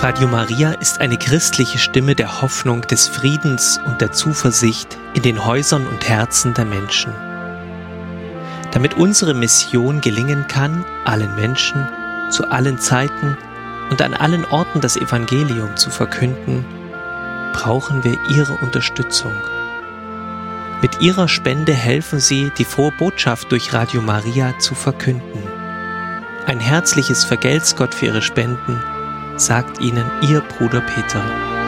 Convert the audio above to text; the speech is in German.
Radio Maria ist eine christliche Stimme der Hoffnung, des Friedens und der Zuversicht in den Häusern und Herzen der Menschen. Damit unsere Mission gelingen kann, allen Menschen, zu allen Zeiten und an allen Orten das Evangelium zu verkünden, brauchen wir Ihre Unterstützung. Mit Ihrer Spende helfen Sie, die frohe Botschaft durch Radio Maria zu verkünden. Ein herzliches Vergelt's Gott für Ihre Spenden, sagt Ihnen Ihr Bruder Peter.